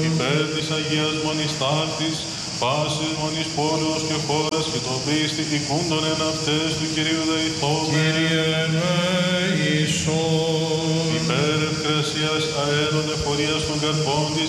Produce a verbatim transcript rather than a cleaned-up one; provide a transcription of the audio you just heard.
Υπέρ της Αγίας Μονής Ταύτης, πάσης μονής πόλεως και χώρας και το πίστη οικούντων εν αυτές του Κυρίου δεηθώμε. Κύριε ελέησον. Υπέρ ευκρασίας αέρων εφορίας των καρπών της